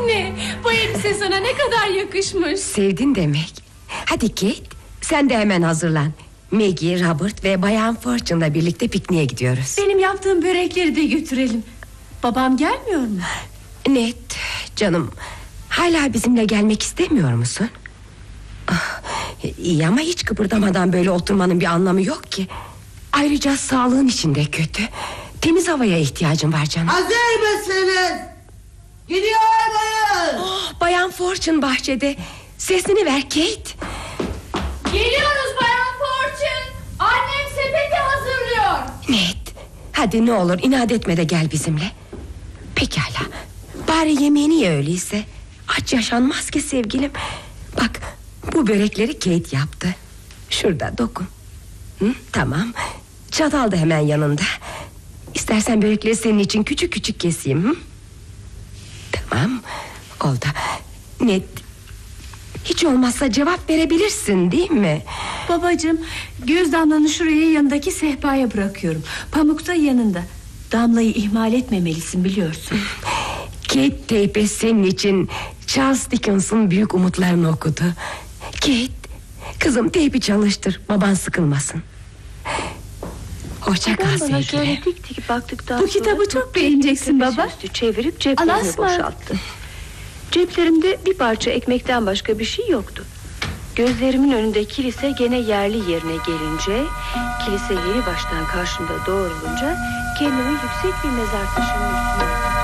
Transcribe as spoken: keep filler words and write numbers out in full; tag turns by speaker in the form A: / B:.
A: Anne, bu elbise sana ne kadar yakışmış.
B: Sevdin demek. Hadi Kate, sen de hemen hazırlan. Maggie, Robert ve Bayan Fortune'la birlikte pikniğe gidiyoruz.
A: Benim yaptığım börekleri de götürelim. Babam gelmiyor mu?
B: Ned, canım, hala bizimle gelmek istemiyor musun? Ah, iyi ama hiç kıpırdamadan böyle oturmanın bir anlamı yok ki. Ayrıca sağlığın için de kötü. Temiz havaya ihtiyacın var canım.
C: Hazır mısınız? Gidiyor muyuz?
B: Oh, Bayan Fortune bahçede. Sesini ver Kate.
A: Geliyoruz Bayan Fortune. Annem sepeti hazırlıyor.
B: Ned, hadi ne olur inat etme de gel bizimle. Pekala, bari yemeğini ye öyleyse. Aç yaşanmaz ki sevgilim. Bak, bu börekleri Kate yaptı. Şurada dokun. Hı, tamam. Çatal da hemen yanında. İstersen börekleri senin için küçük küçük keseyim. Hı? Tamam, oldu. Ned, hiç olmazsa cevap verebilirsin değil mi?
A: Babacığım, göz damlanı şuraya yanındaki sehpaya bırakıyorum. Pamuk da yanında. Damlayı ihmal etmemelisin biliyorsun.
B: Kate teype senin için Charles Dickens'ın büyük umutlarını okudu. Kate, kızım teypi çalıştır, baban sıkılmasın. Hoşça kal sevgilim.
D: Şöyle dik dik baktıktan
A: Bu kitabı çok beğeneceksin baba.
D: Üstü çevirip ceplerine boşalttı. Ceplerimde bir parça ekmekten başka bir şey yoktu. Gözlerimin önünde kilise gene yerli yerine gelince, kilise yeni baştan karşımda doğrulunca kendimi yüksek bir mezar taşının üstüne